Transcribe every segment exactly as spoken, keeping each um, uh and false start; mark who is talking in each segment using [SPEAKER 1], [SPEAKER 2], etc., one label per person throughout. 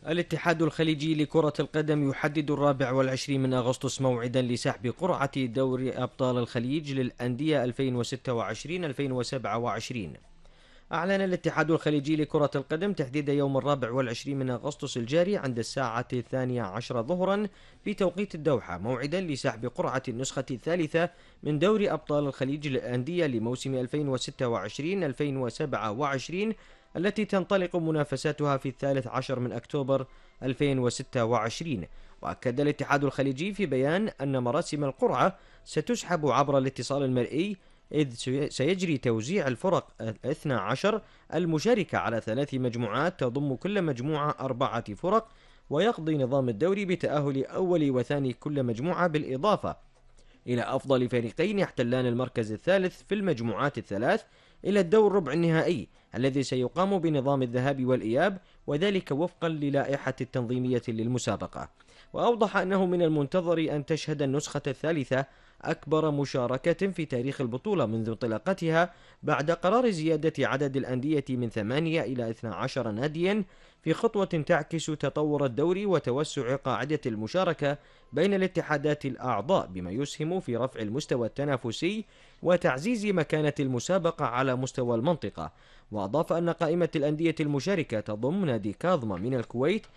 [SPEAKER 1] الاتحاد الخليجي لكرة القدم يحدد الرابع والعشرين من أغسطس موعدا لسحب قرعة دوري أبطال الخليج للأندية ألفين وستة وعشرين ألفين وسبعة وعشرين. أعلن الاتحاد الخليجي لكرة القدم تحديد يوم الرابع والعشرين من أغسطس الجاري عند الساعة الثانية عشر ظهرا في توقيت الدوحة موعدا لسحب قرعة النسخة الثالثة من دوري أبطال الخليج للأندية لموسم ألفين وستة وعشرين ألفين وسبعة وعشرين التي تنطلق منافساتها في الثالث عشر من أكتوبر ألفين وستة وعشرين. وأكد الاتحاد الخليجي في بيان أن مراسم القرعة ستسحب عبر الاتصال المرئي، إذ سيجري توزيع الفرق الاثنى عشر المشاركة على ثلاث مجموعات تضم كل مجموعة أربعة فرق، ويقضي نظام الدوري بتأهل أول وثاني كل مجموعة بالإضافة إلى أفضل فريقين يحتلان المركز الثالث في المجموعات الثلاث إلى الدور ربع النهائي الذي سيقام بنظام الذهاب والإياب، وذلك وفقا للائحة التنظيمية للمسابقة. وأوضح أنه من المنتظر أن تشهد النسخة الثالثة أكبر مشاركة في تاريخ البطولة منذ انطلاقتها بعد قرار زيادة عدد الأندية من ثمانية إلى اثني عشر ناديا، في خطوة تعكس تطور الدوري وتوسع قاعدة المشاركة بين الاتحادات الأعضاء، بما يسهم في رفع المستوى التنافسي وتعزيز مكانة المسابقة على مستوى المنطقة. وأضاف أن قائمة الأندية المشاركة تضم نادي كاظمة من الكويت،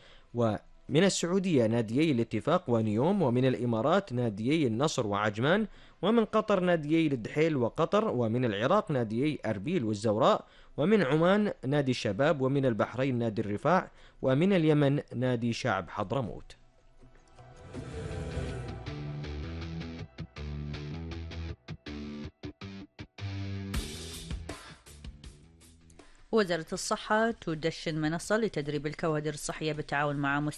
[SPEAKER 1] ومن السعودية ناديي الاتفاق ونيوم، ومن الإمارات ناديي النصر وعجمان، ومن قطر ناديي الدحيل وقطر، ومن العراق ناديي أربيل والزوراء، ومن عمان نادي الشباب، ومن البحرين نادي الرفاع، ومن اليمن نادي شعب حضرموت.
[SPEAKER 2] وزارة الصحة تدشن منصة لتدريب الكوادر الصحية بالتعاون مع